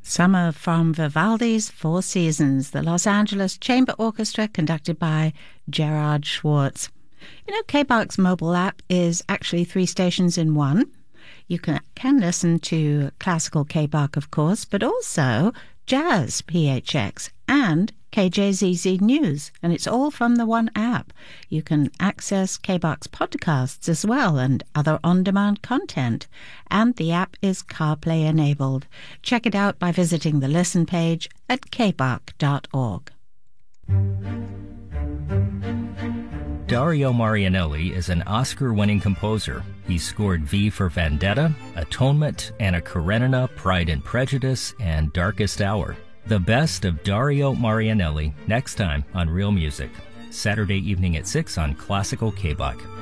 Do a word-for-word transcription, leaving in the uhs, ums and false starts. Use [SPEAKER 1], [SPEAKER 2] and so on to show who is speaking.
[SPEAKER 1] Summer from Vivaldi's Four Seasons, the Los Angeles Chamber Orchestra, conducted by Gerard Schwartz. You know, K B A R's mobile app is actually three stations in one. You can, can listen to classical K B A R, of course, but also jazz P H X and K J Z Z News, and it's all from the one app. You can access K B A R's podcasts as well and other on-demand content, and the app is CarPlay enabled. Check it out by visiting the listen page at k b a r dot org.
[SPEAKER 2] Dario Marianelli is an Oscar-winning composer. He scored V for Vendetta, Atonement, Anna Karenina, Pride and Prejudice, and Darkest Hour. The best of Dario Marianelli next time on Real Music, Saturday evening at six on Classical K B A R.